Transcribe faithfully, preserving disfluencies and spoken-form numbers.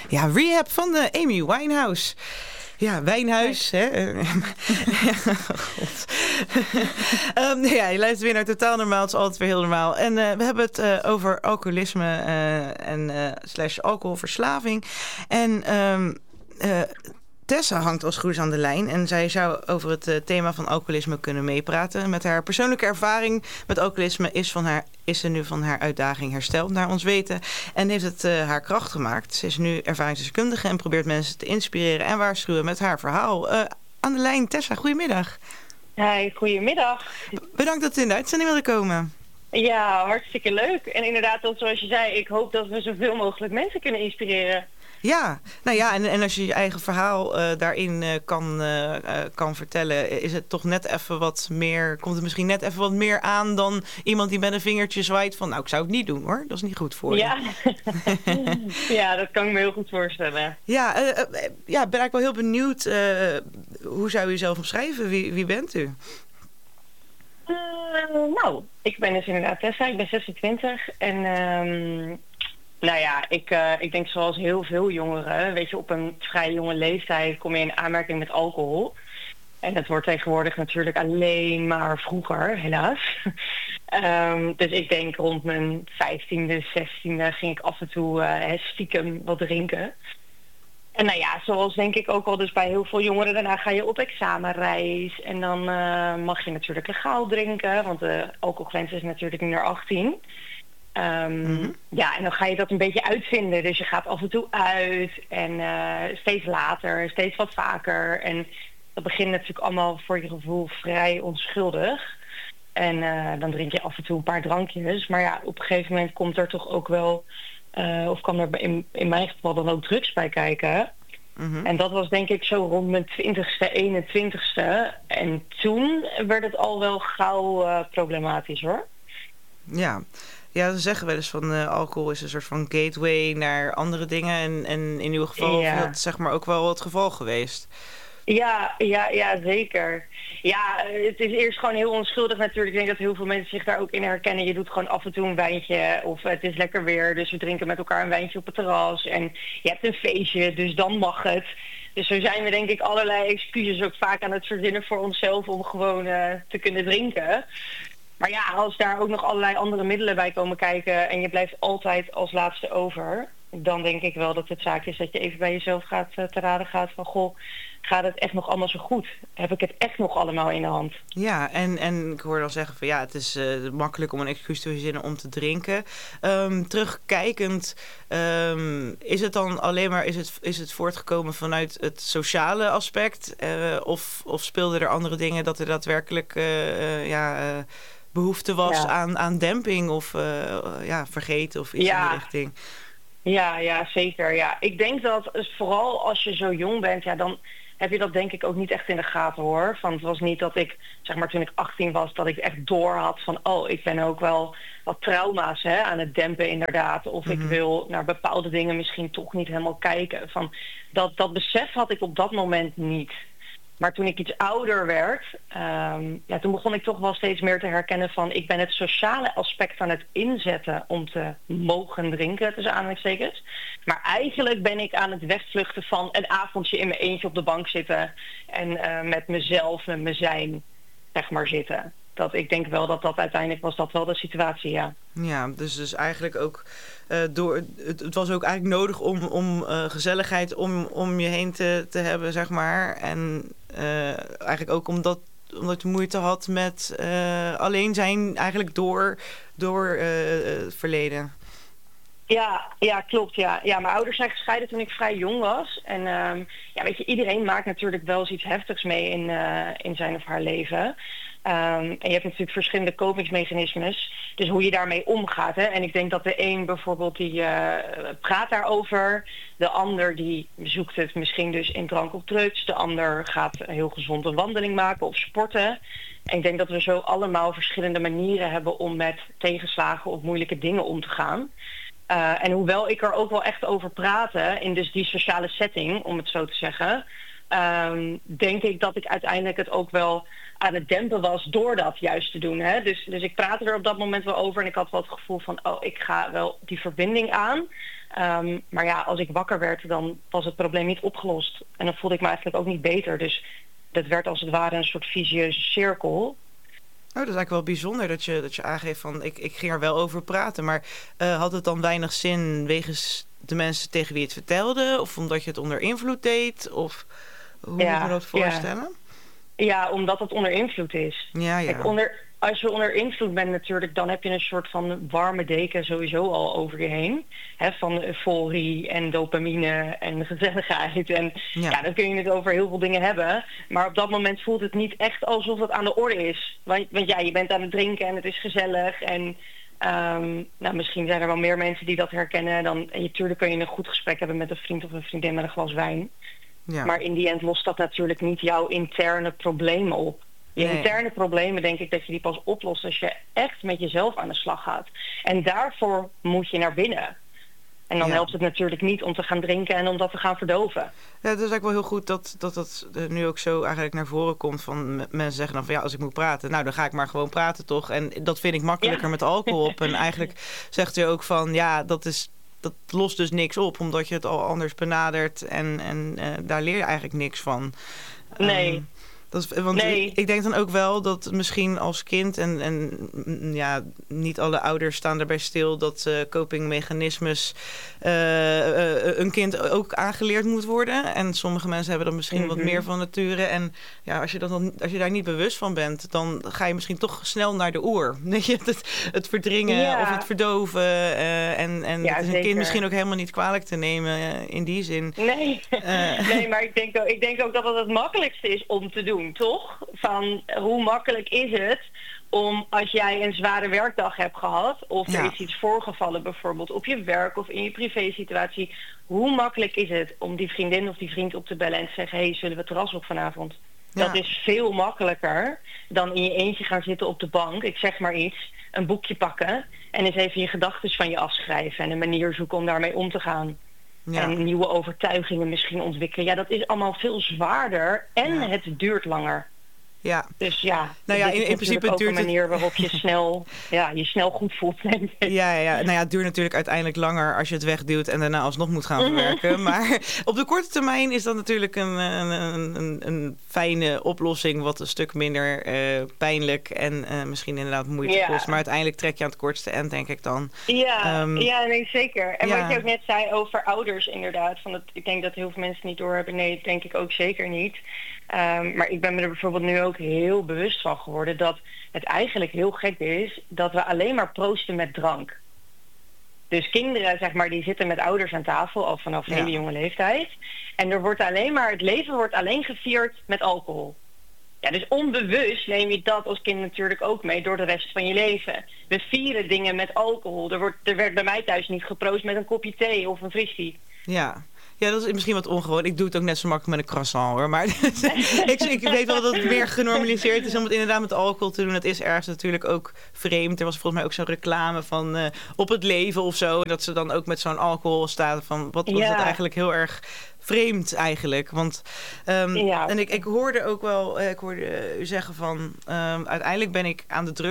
Ja, Rehab van de Amy Winehouse. Ja, Wijnhuis. Hè? Ja, God. um, ja, je luistert weer naar Totaal Normaal. Het is altijd weer heel normaal. En uh, we hebben het uh, over alcoholisme uh, en uh, slash alcoholverslaving. En um, uh, Tessa hangt als goed is aan de lijn. En zij zou over het uh, thema van alcoholisme kunnen meepraten. Met haar persoonlijke ervaring met alcoholisme is, van haar, is ze nu van haar uitdaging hersteld, naar ons weten. En heeft het uh, haar kracht gemaakt. Ze is nu ervaringsdeskundige en probeert mensen te inspireren en waarschuwen met haar verhaal. Uh, aan de lijn, Tessa, goedemiddag. Hi, goedemiddag. Bedankt dat u in de uitzending wilde komen. Ja, hartstikke leuk. En inderdaad, zoals je zei, ik hoop dat we zoveel mogelijk mensen kunnen inspireren. Ja, nou ja, en, en als je je eigen verhaal uh, daarin uh, kan, uh, uh, kan vertellen, is het toch net even wat meer, komt het misschien net even wat meer aan dan iemand die met een vingertje zwaait van, nou, ik zou het niet doen hoor, dat is niet goed voor je. Ja, ja, dat kan ik me heel goed voorstellen. Ja, uh, uh, ja, ben ik wel heel benieuwd, uh, hoe zou u jezelf omschrijven? Wie, wie bent u? Uh, nou, ik ben dus inderdaad Tessa, ik ben zesentwintig en... Um, Nou ja, ik, uh, ik denk zoals heel veel jongeren, weet je, op een vrij jonge leeftijd kom je in aanmerking met alcohol. En dat wordt tegenwoordig natuurlijk alleen maar vroeger, helaas. um, dus ik denk rond mijn vijftiende, zestiende ging ik af en toe uh, stiekem wat drinken. En nou ja, zoals denk ik ook al dus bij heel veel jongeren, daarna ga je op examenreis. En dan uh, mag je natuurlijk legaal drinken, want de alcoholgrens is natuurlijk nu naar achttien. Um, mm-hmm. Ja, en dan ga je dat een beetje uitvinden. Dus je gaat af en toe uit en uh, steeds later, steeds wat vaker. En dat begint natuurlijk allemaal voor je gevoel vrij onschuldig. En uh, dan drink je af en toe een paar drankjes. Maar ja, op een gegeven moment komt er toch ook wel... Uh, of kan er in, in mijn geval dan ook drugs bij kijken. Mm-hmm. En dat was denk ik zo rond mijn twintigste, eenentwintigste. En toen werd het al wel gauw uh, problematisch hoor. Ja... Ja, ze zeggen wel eens van uh, alcohol is een soort van gateway naar andere dingen. En, en in uw geval ja. is dat zeg maar ook wel het geval geweest. Ja, ja, ja, zeker. Ja, het is eerst gewoon heel onschuldig natuurlijk. Ik denk dat heel veel mensen zich daar ook in herkennen. Je doet gewoon af en toe een wijntje of het is lekker weer. Dus we drinken met elkaar een wijntje op het terras. En je hebt een feestje, dus dan mag het. Dus zo zijn we denk ik allerlei excuses ook vaak aan het verzinnen voor onszelf om gewoon uh, te kunnen drinken. Maar ja, als daar ook nog allerlei andere middelen bij komen kijken en je blijft altijd als laatste over, dan denk ik wel dat het zaak is dat je even bij jezelf gaat uh, te raden gaat van, goh, gaat het echt nog allemaal zo goed? Heb ik het echt nog allemaal in de hand? Ja, en, en ik hoor dan zeggen van ja, het is uh, makkelijk om een excuus te verzinnen om te drinken. Um, terugkijkend, um, is het dan alleen maar, is het, is het voortgekomen vanuit het sociale aspect? Uh, of, of speelden er andere dingen dat er daadwerkelijk uh, uh, ja... Uh, behoefte was ja. aan, aan demping of uh, ja, vergeten of iets ja. in die richting. Ja, ja, zeker. Ja. Ik denk dat vooral als je zo jong bent, ja, dan heb je dat denk ik ook niet echt in de gaten hoor. Van, het was niet dat ik, zeg maar toen ik achttien was, dat ik echt door had van, oh, ik ben ook wel wat trauma's hè, aan het dempen inderdaad. Of mm-hmm. ik wil naar bepaalde dingen misschien toch niet helemaal kijken. Van, dat, dat besef had ik op dat moment niet. Maar toen ik iets ouder werd, um, ja, toen begon ik toch wel steeds meer te herkennen van, ik ben het sociale aspect aan het inzetten om te mogen drinken, tussen aanhalingstekens. Maar eigenlijk ben ik aan het wegvluchten van een avondje in mijn eentje op de bank zitten en uh, met mezelf, met mijn zijn, zeg maar, zitten. Dat, ik denk wel dat dat uiteindelijk was dat wel de situatie, ja. Ja, dus, dus eigenlijk ook uh, door het, het was ook eigenlijk nodig om, om uh, gezelligheid om, om je heen te, te hebben, zeg maar. En uh, eigenlijk ook omdat, omdat je moeite had met uh, alleen zijn eigenlijk door, door uh, het verleden. Ja, ja, klopt, ja. Ja, mijn ouders zijn gescheiden toen ik vrij jong was. En um, ja, weet je, iedereen maakt natuurlijk wel eens iets heftigs mee in, uh, in zijn of haar leven. Um, en je hebt natuurlijk verschillende kopingsmechanismes. Dus hoe je daarmee omgaat. Hè? En ik denk dat de een bijvoorbeeld die uh, praat daarover. De ander die zoekt het misschien dus in drank of drugs. De ander gaat heel gezond een wandeling maken of sporten. En ik denk dat we zo allemaal verschillende manieren hebben om met tegenslagen of moeilijke dingen om te gaan. Uh, en hoewel ik er ook wel echt over praatte in dus die sociale setting, om het zo te zeggen, um, denk ik dat ik uiteindelijk het ook wel aan het dempen was door dat juist te doen. Hè? Dus, dus ik praatte er op dat moment wel over en ik had wel het gevoel van, oh, ik ga wel die verbinding aan. Um, maar ja, als ik wakker werd, dan was het probleem niet opgelost. En dan voelde ik me eigenlijk ook niet beter. Dus dat werd als het ware een soort vicieuze cirkel. Oh, dat is eigenlijk wel bijzonder dat je, dat je aangeeft van, ik, ik ging er wel over praten. Maar uh, had het dan weinig zin wegens de mensen tegen wie je het vertelde? Of omdat je het onder invloed deed? Of hoe ja, moet je dat voorstellen? Ja. ja, omdat het onder invloed is. Ja, ja. Kijk, onder, als je onder invloed bent natuurlijk, dan heb je een soort van warme deken sowieso al over je heen. Hè, van euforie en dopamine en gezelligheid. En ja. ja, dan kun je het over heel veel dingen hebben. Maar op dat moment voelt het niet echt alsof het aan de orde is. Want, want ja, je bent aan het drinken en het is gezellig. En um, nou, misschien zijn er wel meer mensen die dat herkennen. Dan, en natuurlijk kun je een goed gesprek hebben met een vriend of een vriendin met een glas wijn. Ja. Maar in die end lost dat natuurlijk niet jouw interne problemen op. Je nee. interne problemen denk ik dat je die pas oplost als je echt met jezelf aan de slag gaat. En daarvoor moet je naar binnen. En dan ja. helpt het natuurlijk niet om te gaan drinken en om dat te gaan verdoven. Ja, het is eigenlijk wel heel goed dat dat, dat nu ook zo eigenlijk naar voren komt. Van mensen zeggen dan van ja, als ik moet praten, nou dan ga ik maar gewoon praten toch. En dat vind ik makkelijker ja. met alcohol op. En eigenlijk zegt u ook van ja, dat is... dat lost dus niks op, omdat je het al anders benadert. En, en uh, daar leer je eigenlijk niks van. Nee. Um, dat is, want nee. ik, ik denk dan ook wel dat misschien als kind... en, en ja, niet alle ouders staan erbij stil... dat uh, copingmechanismes uh, uh, een kind ook aangeleerd moet worden. En sommige mensen hebben dan misschien mm-hmm. wat meer van nature. En ja, als je, dat dan, als je daar niet bewust van bent... dan ga je misschien toch snel naar de oer. het, het verdringen ja. of het verdoven. Uh, en en ja, het is een kind misschien ook helemaal niet kwalijk te nemen uh, in die zin. Nee, uh, nee maar ik denk, ook, ik denk ook dat het het makkelijkste is om te doen. Toch? Van hoe makkelijk is het om als jij een zware werkdag hebt gehad of er ja. is iets voorgevallen bijvoorbeeld op je werk of in je privésituatie, hoe makkelijk is het om die vriendin of die vriend op te bellen en te zeggen, hey, zullen we terras op vanavond? Ja. Dat is veel makkelijker dan in je eentje gaan zitten op de bank, ik zeg maar iets, een boekje pakken en eens even je gedachten van je afschrijven en een manier zoeken om daarmee om te gaan. Ja. En nieuwe overtuigingen misschien ontwikkelen. Ja, dat is allemaal veel zwaarder en ja. het duurt langer. Ja. Dus ja, nou ja, in, in principe ook duurt een manier waarop je snel, ja, je snel goed voelt. Denk ik. Ja, ja, nou ja, het duurt natuurlijk uiteindelijk langer als je het wegduwt en daarna alsnog moet gaan verwerken. Maar op de korte termijn is dat natuurlijk een, een, een, een fijne oplossing, wat een stuk minder uh, pijnlijk en uh, misschien inderdaad moeite ja. kost. Maar uiteindelijk trek je aan het kortste eind, denk ik dan. Ja, um, ja nee, zeker. En ja. wat je ook net zei over ouders inderdaad, van het, ik denk dat heel veel mensen niet doorhebben. Nee, dat denk ik ook zeker niet. Um, maar ik ben me er bijvoorbeeld nu ook heel bewust van geworden dat het eigenlijk heel gek is dat we alleen maar proosten met drank. Dus kinderen, zeg maar, die zitten met ouders aan tafel al vanaf een ja. hele jonge leeftijd. En er wordt alleen maar, het leven wordt alleen gevierd met alcohol. Ja, dus onbewust neem je dat als kind natuurlijk ook mee door de rest van je leven. We vieren dingen met alcohol. Er, wordt, er werd bij mij thuis niet geproost met een kopje thee of een fristie. Ja. Ja, dat is misschien wat ongewoon. Ik doe het ook net zo makkelijk met een croissant, hoor. Maar ik, ik weet wel dat het meer genormaliseerd is om het inderdaad met alcohol te doen. Het is ergens natuurlijk ook vreemd. Er was volgens mij ook zo'n reclame van uh, op het leven of zo. Dat ze dan ook met zo'n alcohol staan van wat was ja. het eigenlijk heel erg vreemd eigenlijk. Want um, ja. en ik, ik hoorde ook wel, ik hoorde u zeggen van um, uiteindelijk ben ik aan de drugs